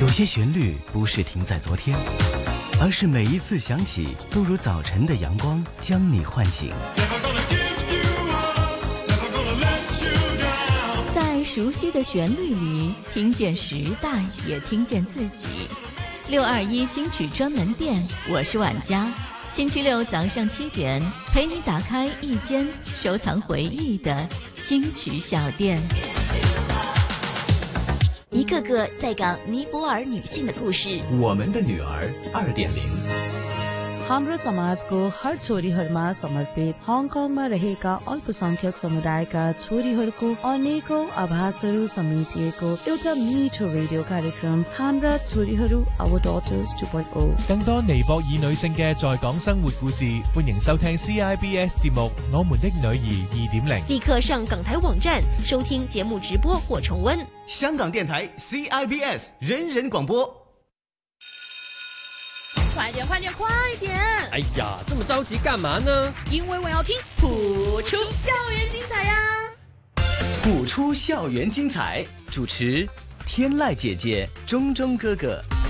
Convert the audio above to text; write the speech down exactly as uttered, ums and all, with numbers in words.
些旋律不是停在昨天，而是每一次响起，都如早晨的阳光将你唤醒。 在熟悉的旋律里，听见时代，也听见自己。六二一金曲专门店，我是婉佳。星期六早上七点，陪你打开一间收藏回忆的金曲小店。一个个在港尼泊尔女性的故事， 我们的女儿二点零。 हाम्रो समाजको हर छोरीहरूमा समर्पित हङकङमा रहेका अल्पसंख्यक समुदायका छोरीहरूको अनेकौं आभासहरू समेटिएको एउटा मिठो रेडियो कार्यक्रम हाम्रा छोरीहरू Our Daughters 二點零。 更多尼泊爾女性嘅在港生活故事，歡迎收聽 C I B S 節目《我們的女兒二點零》。 立刻上港台網站收聽節目直播或重溫。 香港電台 C I B S 人人廣播。 快點快點快點！ 哎呀，這麼着急幹嘛呢？ 因為我要聽譜出校園精彩呀！ 譜出校園精彩，主持天籟姐姐、鐘鐘哥哥。